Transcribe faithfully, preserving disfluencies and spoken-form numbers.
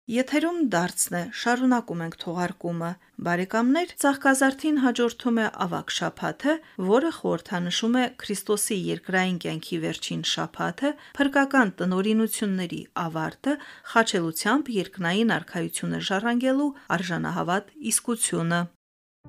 Եթերում դարձն է, շարունակում ենք թողարկումը։ Բարեկամներ, Ծաղկազարդին հաջորդում է ավագ շաբաթը, որը խորհրդանշում է Քրիստոսի երկրային կյանքի վերջին շաբաթը, փրկական տնօրինությունների ավարտը, խաչելությամբ երկնային արքայությունը ժառանգելու արժանահավատ իսկությունը։